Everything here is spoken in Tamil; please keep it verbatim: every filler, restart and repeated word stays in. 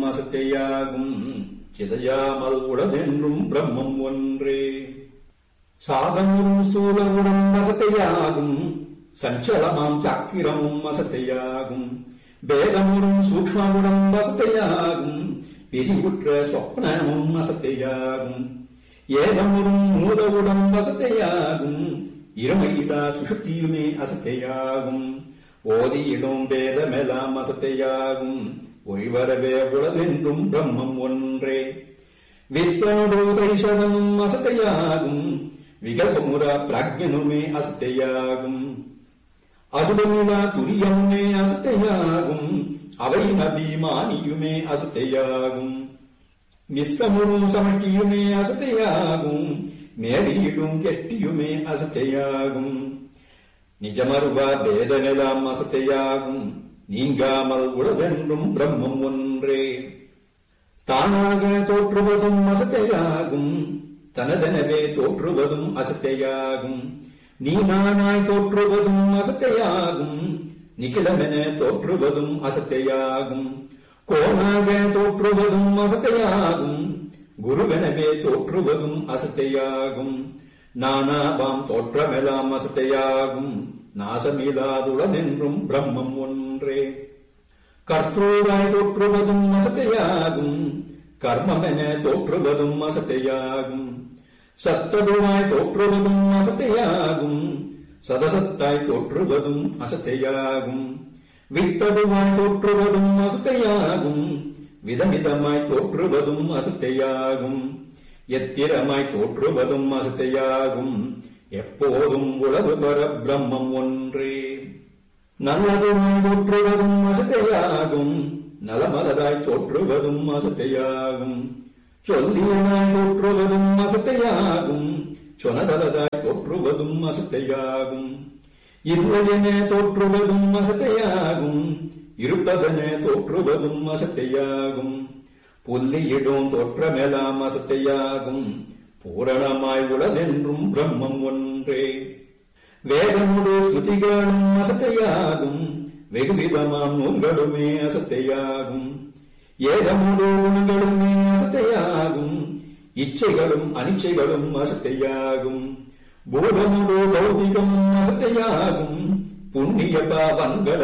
அசத்தையாகும் சிதையாமல் உடனென்றும் பிரம்மம் ஒன்றே. சாதமும் சூலகுடம் அசத்தையாகும் சஞ்சலமாம் சக்கிரமும் அசத்தையாகும் வேதமுறும் சூக்ஷ்மகுடம் அசத்தையாகும் பிரிவுற்ற சொப்னமும் அசத்தையாகும் ஏதமுறும் மூலகுடம் அசத்தையாகும் இருமையிலா சுஷுப்தியுமே அசத்தையாகும் ஓதியிடும் வேதமெல்லாம் அசத்தையாகும் ஒய்வரவே உளதென்றும் பிரம்மம் ஒன்றே. விஸ்வனுடைசதமும் அசத்தையாகும் விகல்பமுற பிராக்ஞனுமே அசத்தையாகும் அசுபமிலா துரியமுமே அசத்தையாகும் அவை நபிமானியுமே அசத்தையாகும் நிஷ்கமுறும் சமட்டியுமே அசத்தையாகும் மேலியிடும் கெட்டியுமே அசத்தையாகும் நிஜமருவா வேதனெல்லாம் அசத்தையாகும் நீங்காமல் உளதென்றும் பிரம்மம் ஒன்றே. தானாக தோற்றுவதும் அசத்தையாகும் தனதெனவே தோற்றுவதும் அசத்தையாகும் நீ நானாய் தோற்றுவதும் அசத்தையாகும் நிகிலமென தோற்றுவதும் அசத்தையாகும் கோணாக தோற்றுவதும் அசத்தையாகும் குருவெனவே தோற்றுவதும் அசத்தையாகும் நானாபாம் தோற்றமெல்லாம் அசத்தையாகும் நாசமில்லாதுளதென்றும் பிரம்மம் ஒன்றே. கர்த்தூராய் தோற்றுவதும் அசத்தையாகும் கர்மமென தோற்றுவதும் அசத்தையாகும் சத்ததுவாய் தோற்றுவதும் அசத்தையாகும் சதசத்தாய் தோற்றுவதும் அசத்தையாகும் வித்ததுவாய் தோற்றுவதும் அசத்தையாகும் விதமிதமாய் தோற்றுவதும் அசத்தையாகும் எத்திரமாய் தோற்றுவதும் அசத்தையாகும் எப்போதும் உலகு பர பிரம்மம் ஒன்றே. நல்லதுமாய் தோற்றுவதும் அசத்தையாகும் நலமலதாய் தோற்றுவதும் அசத்தையாகும் சொல்லியனாய் தோற்றுவதும் அசத்தையாகும் சொனதலதாய் தோற்றுவதும் அசத்தையாகும் இல்லையென தோற்றுவதும் அசத்தையாகும் இருப்பதென தோற்றுவதும் அசத்தையாகும் புல்லியிடும் தோற்றமெல்லாம் அசத்தையாகும் பூரணமாய் உளதென்றும் பிரம்மம் ஒன்றே. வேதமுடு ஸ்ருதிகளும் அசத்தையாகும் வெகுவிதமாம் நூல்களுமே அசத்தையாகும் ஏதமுடு குணங்களுமே அசத்தையாகும் இச்சைகளும் அனிச்சைகளும் அசத்தையாகும் பூதமுடு பௌதிகமும் அசத்தையாகும் புண்ணிய பாவங்கள்